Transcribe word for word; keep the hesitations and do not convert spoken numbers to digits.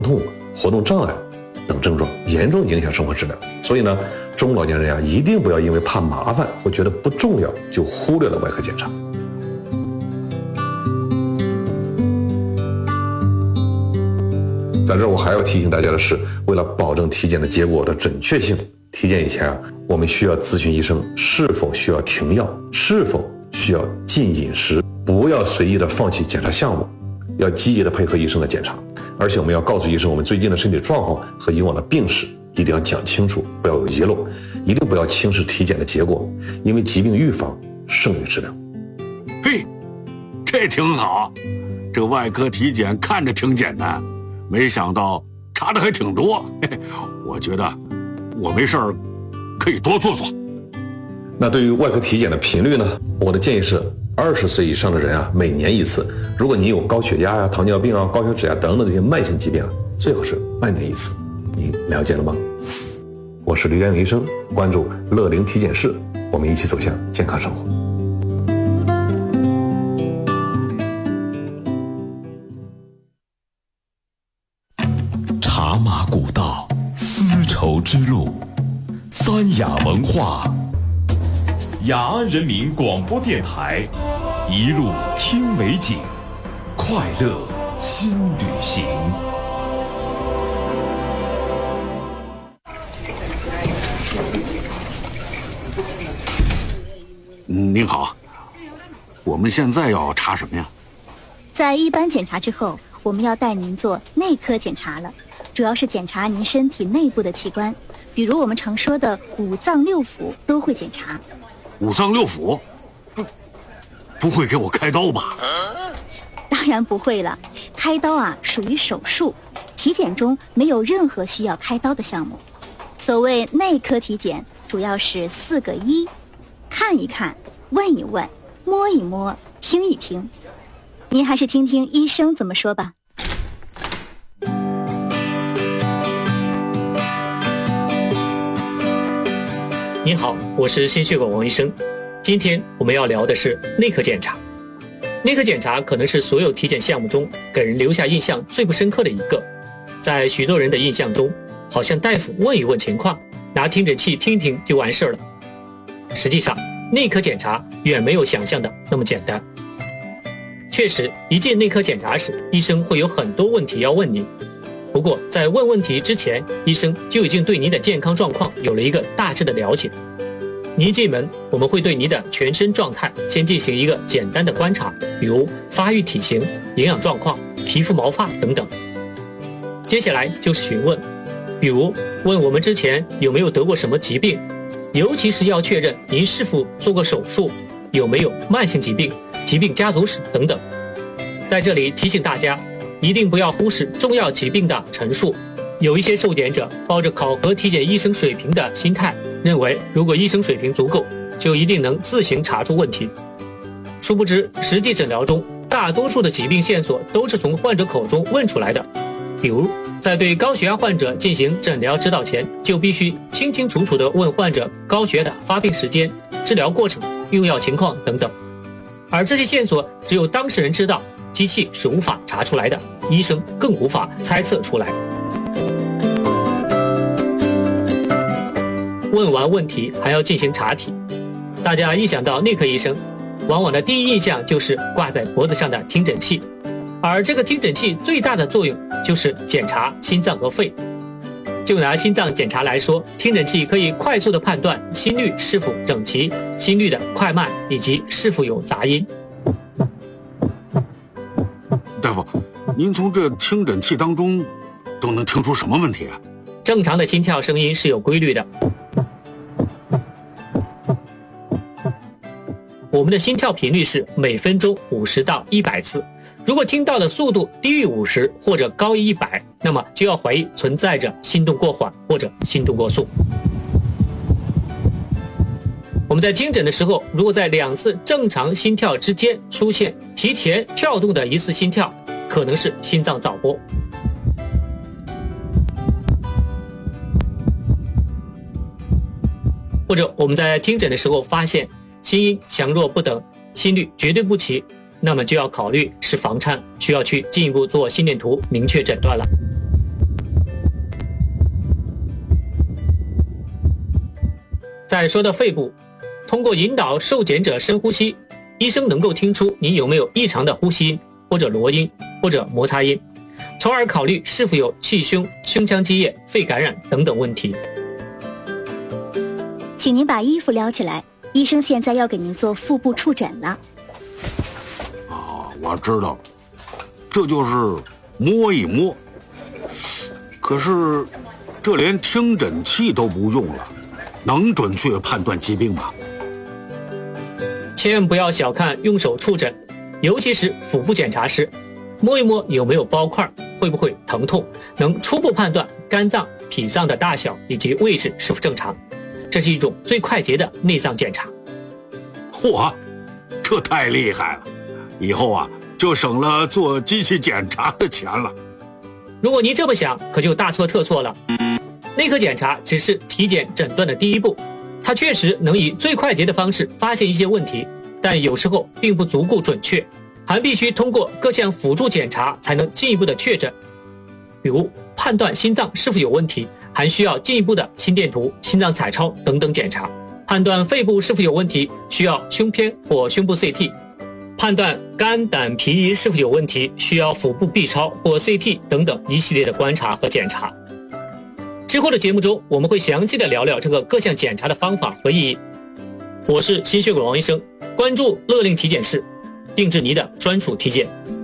痛、活动障碍等症状，严重影响生活质量。所以呢，中老年人啊，一定不要因为怕麻烦或觉得不重要，就忽略了外科检查。在这儿我还要提醒大家的是，为了保证体检的结果的准确性，体检以前啊，我们需要咨询医生是否需要停药，是否需要禁饮食，不要随意的放弃检查项目，要积极的配合医生的检查。而且我们要告诉医生我们最近的身体状况和以往的病史，一定要讲清楚，不要有遗漏，一定不要轻视体检的结果，因为疾病预防胜于治疗。 嘿，这挺好，这外科体检看着挺简单，没想到查的还挺多。嘿嘿，我觉得我没事儿可以多做做。 那对于外科体检的频率呢，我的建议是二十岁以上的人啊，每年一次。如果你有高血压呀、啊、糖尿病啊、高血脂啊等等这些慢性疾病啊，最好是半年一次。您了解了吗？我是吕亮医生，关注乐龄体检室，我们一起走向健康生活。 茶马古道，丝绸之路，三雅文化，雅安人民广播电台，一路听美景，快乐新旅行。 您好，我们现在要查什么呀？ 在一般检查之后，我们要带您做内科检查了，主要是检查您身体内部的器官，比如我们常说的五脏六腑都会检查。 五脏六腑？不，不会给我开刀吧？ 当然不会了，开刀啊属于手术，体检中没有任何需要开刀的项目。所谓内科体检，主要是四个一：看一看，问一问，摸一摸，听一听。您还是听听医生怎么说吧。 您好，我是心血管王医生。今天我们要聊的是内科检查。内科检查可能是所有体检项目中给人留下印象最不深刻的一个。在许多人的印象中，好像大夫问一问情况，拿听诊器听听就完事了。实际上，内科检查远没有想象的那么简单。确实，一进内科检查时，医生会有很多问题要问您。不过，在问问题之前，医生就已经对您的健康状况有了一个大致的了解。您一进门，我们会对您的全身状态先进行一个简单的观察，比如发育体型、营养状况、皮肤毛发等等。接下来就是询问，比如问我们之前有没有得过什么疾病，尤其是要确认您是否做过手术，有没有慢性疾病、疾病家族史等等。在这里提醒大家，一定不要忽视重要疾病的陈述。有一些受检者抱着考核体检医生水平的心态，认为如果医生水平足够，就一定能自行查出问题。殊不知，实际诊疗中，大多数的疾病线索都是从患者口中问出来的。比如，在对高血压患者进行诊疗指导前，就必须清清楚楚地问患者高血压的发病时间、治疗过程、用药情况等等。而这些线索只有当事人知道，机器是无法查出来的，医生更无法猜测出来。问完问题还要进行查体。大家一想到内科医生，往往的第一印象就是挂在脖子上的听诊器，而这个听诊器最大的作用就是检查心脏和肺。就拿心脏检查来说，听诊器可以快速地判断心率是否整齐、心率的快慢以及是否有杂音。 大夫，您从这听诊器当中都能听出什么问题啊？ 正常的心跳声音是有规律的。我们的心跳频率是每分钟五十到一百次，如果听到的速度低于五十或者高于一百，那么就要怀疑存在着心动过缓或者心动过速。我们在听诊的时候，如果在两次正常心跳之间出现提前跳动的一次心跳，可能是心脏早搏。或者我们在听诊的时候发现心音强弱不等，心率绝对不齐，那么就要考虑是房颤，需要去进一步做心电图明确诊断了。 再说到肺部，通过引导受检者深呼吸，医生能够听出你有没有异常的呼吸音或者罗音或者摩擦音，从而考虑是否有气胸、胸腔积液、肺感染等等问题。 请您把衣服撩起来，医生现在要给您做腹部触诊了。 哦，我知道了，这就是摸一摸。可是这连听诊器都不用了，能准确判断疾病吗？ 千万不要小看用手触诊，尤其是腹部检查时，摸一摸有没有包块，会不会疼痛，能初步判断肝脏、脾脏的大小以及位置是否正常。这是一种最快捷的内脏检查。 嚯，这太厉害了！以后啊，就省了做机器检查的钱了。 如果您这么想，可就大错特错了。内科检查只是体检诊断的第一步，它确实能以最快捷的方式发现一些问题，但有时候并不足够准确，还必须通过各项辅助检查才能进一步的确诊。比如判断心脏是否有问题，还需要进一步的心电图、心脏彩超等等检查；判断肺部是否有问题，需要胸片或胸部 C T； 判断肝胆脾胰是否有问题，需要腹部 B 超或 C T 等等一系列的观察和检查。之后的节目中，我们会详细的聊聊这个各项检查的方法和意义。我是心血管王医生，关注乐令体检室，定制你的专属体检。